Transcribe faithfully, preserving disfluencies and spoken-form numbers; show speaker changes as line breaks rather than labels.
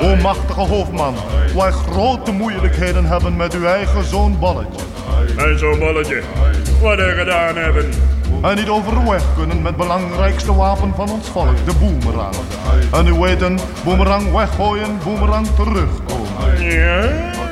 O machtige hoofdman, wij grote moeilijkheden hebben met uw eigen zoon Bolletje.
En zo'n Bolletje, wat hij gedaan hebben.
En niet overweg kunnen met het belangrijkste wapen van ons volk, de boemerang. En u weet een boemerang weggooien, boemerang terugkomen.
Ja?